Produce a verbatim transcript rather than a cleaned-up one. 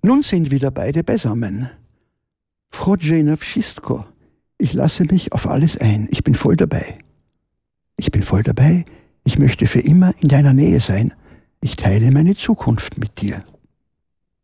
Nun sind wieder beide beisammen. Wchodź na wszystko. Ich lasse mich auf alles ein. Ich bin voll dabei. Ich bin voll dabei. Ich möchte für immer in deiner Nähe sein. Ich teile meine Zukunft mit dir.